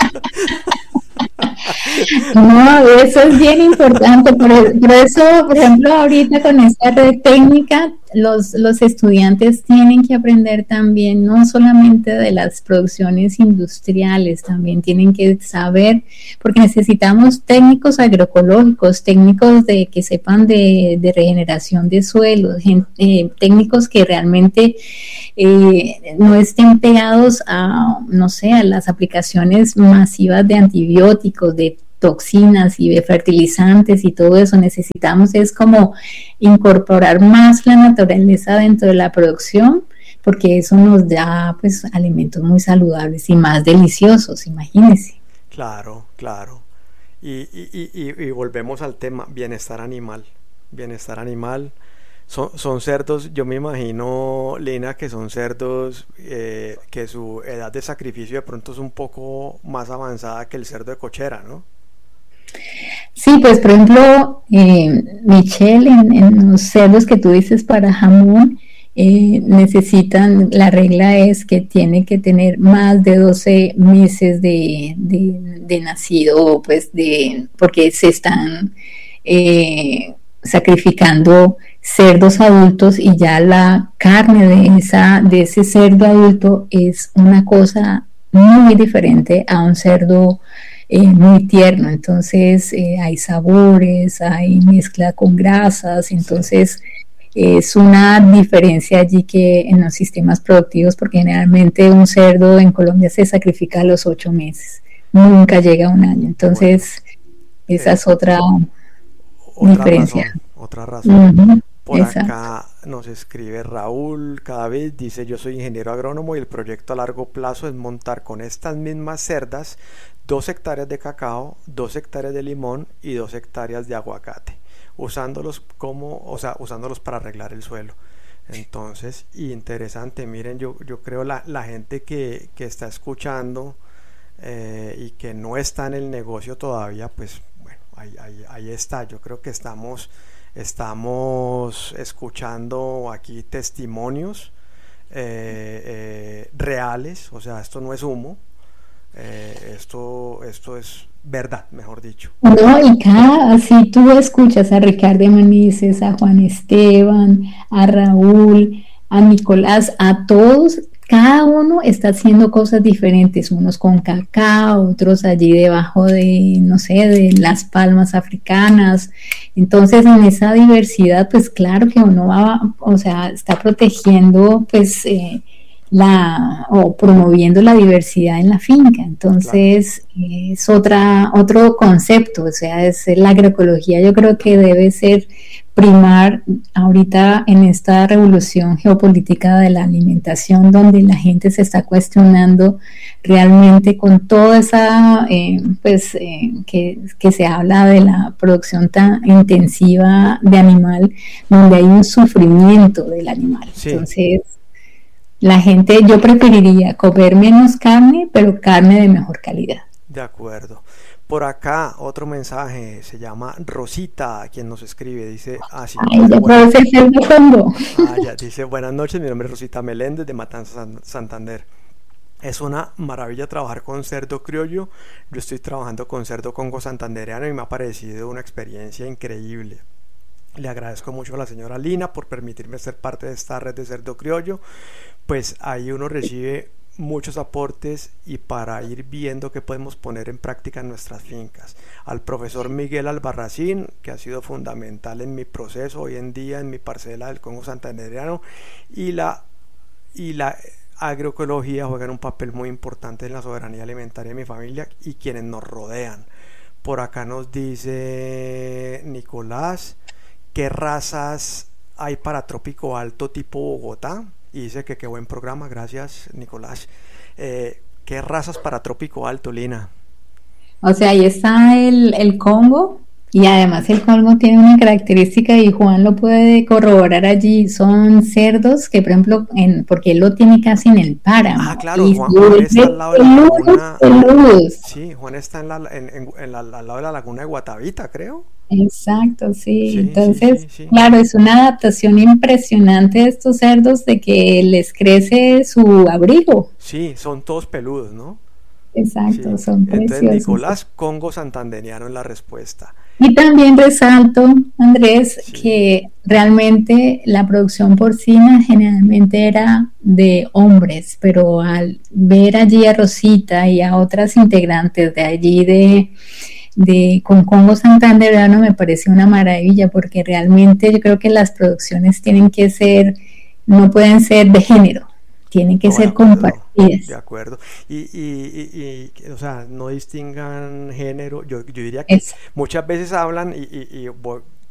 No, eso es bien importante, por eso, por ejemplo, ahorita con esta red técnica, los estudiantes tienen que aprender también, no solamente de las producciones industriales, también tienen que saber, porque necesitamos técnicos agroecológicos, técnicos que sepan de regeneración de suelos, técnicos que realmente no estén pegados a, no sé, a las aplicaciones masivas de antibióticos, de toxinas y de fertilizantes y todo eso. Necesitamos es como incorporar más la naturaleza dentro de la producción, porque eso nos da pues alimentos muy saludables y más deliciosos, imagínense. Claro, claro. Y volvemos al tema, bienestar animal. Bienestar animal. Son cerdos, yo me imagino, Lina, que son cerdos que su edad de sacrificio de pronto es un poco más avanzada que el cerdo de cochera, ¿no? Sí, pues por ejemplo, Michelle, en los cerdos que tú dices para jamón, necesitan, la regla es que tiene que tener más de 12 meses de nacido, pues porque se están sacrificando cerdos adultos y ya la carne de ese cerdo adulto es una cosa muy diferente a un cerdo muy tierno. Entonces hay sabores, hay mezcla con grasas, entonces es una diferencia allí que en los sistemas productivos, porque generalmente un cerdo en Colombia se sacrifica a los 8 meses, nunca llega a un año. Entonces esa es otra diferencia. Otra razón. Uh-huh. Por Exacto. acá nos escribe Raúl cada vez, dice, yo soy ingeniero agrónomo y el proyecto a largo plazo es montar con estas mismas cerdas 2 hectáreas de cacao, 2 hectáreas de limón y 2 hectáreas de aguacate, usándolos para arreglar el suelo. Entonces, interesante, miren, yo creo la gente que está escuchando y que no está en el negocio todavía, pues bueno, ahí está. Yo creo que estamos escuchando aquí testimonios reales, o sea, esto no es humo, esto es verdad, mejor dicho. No, y así tú escuchas a Ricardo Manises, a Juan Esteban, a Raúl, a Nicolás, a todos, cada uno está haciendo cosas diferentes, unos con cacao, otros allí debajo de, no sé, de las palmas africanas. Entonces, en esa diversidad, pues claro que uno va, o sea, está protegiendo, pues, o promoviendo la diversidad en la finca. Entonces, claro, es otro concepto, o sea, es la agroecología. Yo creo que debe ser primar ahorita en esta revolución geopolítica de la alimentación, donde la gente se está cuestionando realmente con toda esa, que se habla de la producción tan intensiva de animal, donde hay un sufrimiento del animal. Sí. Entonces, la gente, yo preferiría comer menos carne, pero carne de mejor calidad. De acuerdo. Por acá otro mensaje, se llama Rosita, quien nos escribe, dice así. Dice, buenas noches, mi nombre es Rosita Meléndez de Matanzas, Santander. Es una maravilla trabajar con cerdo criollo. Yo estoy trabajando con cerdo congo santandereano y me ha parecido una experiencia increíble. Le agradezco mucho a la señora Lina por permitirme ser parte de esta red de cerdo criollo. Pues ahí uno recibe muchos aportes y para ir viendo qué podemos poner en práctica en nuestras fincas. Al profesor Miguel Albarracín, que ha sido fundamental en mi proceso hoy en día en mi parcela del Congo santandereano, y la agroecología juegan un papel muy importante en la soberanía alimentaria de mi familia y quienes nos rodean. Por acá nos dice Nicolás, ¿qué razas hay para trópico alto tipo Bogotá? Y dice que qué buen programa, gracias Nicolás. ¿Qué razas para trópico alto, Lina? O sea, ahí está el Congo y además el Congo tiene una característica y Juan lo puede corroborar allí, son cerdos que por ejemplo, porque él lo tiene casi en el Ah, páramo claro, y se Juan está al vuelve lado de la peludos, laguna. peludos. Sí, Juan está al lado de la laguna de Guatavita, creo. Exacto, sí. Sí, sí, Entonces, sí, sí. claro, es una adaptación impresionante de estos cerdos de que les crece su abrigo. Sí, son todos peludos, ¿no? Exacto, Sí. son Entonces, preciosos. Nicolás Congo Santanderiano en la respuesta. Y también resalto, Andrés, Sí. que realmente la producción porcina generalmente era de hombres, pero al ver allí a Rosita y a otras integrantes de allí de con Congo Santanderano me pareció una maravilla porque realmente yo creo que las producciones tienen que ser, no pueden ser de género, tienen que No, de ser acuerdo, de compartidas. acuerdo. O sea, no distingan género. Yo diría que Es, muchas veces hablan,